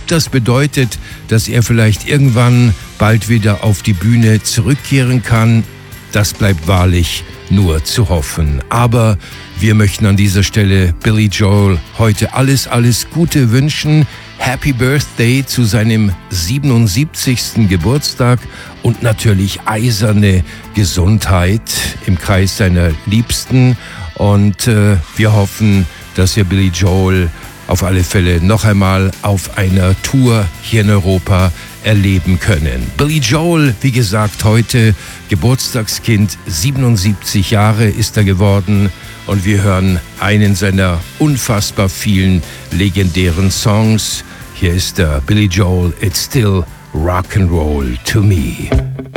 Ob das bedeutet, dass er vielleicht irgendwann bald wieder auf die Bühne zurückkehren kann, das bleibt wahrlich nur zu hoffen. Aber wir möchten an dieser Stelle Billy Joel heute alles Gute wünschen. Happy Birthday zu seinem 77. Geburtstag und natürlich eiserne Gesundheit im Kreis seiner Liebsten. Und wir hoffen, dass wir Billy Joel auf alle Fälle noch einmal auf einer Tour hier in Europa erleben können. Billy Joel, wie gesagt, heute Geburtstagskind, 77 Jahre ist er geworden und wir hören einen seiner unfassbar vielen legendären Songs. Hier ist der Billy Joel, It's Still Rock and Roll to Me.